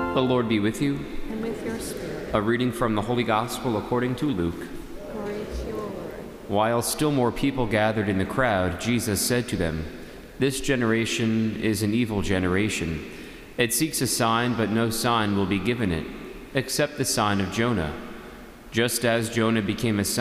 The Lord be with you. And with your spirit. A reading from the Holy Gospel according to Luke. Glory to you, O Lord. While still more people gathered in the crowd, Jesus said to them, "This generation is an evil generation. It seeks a sign, but no sign will be given it, except the sign of Jonah. Just as Jonah became a sign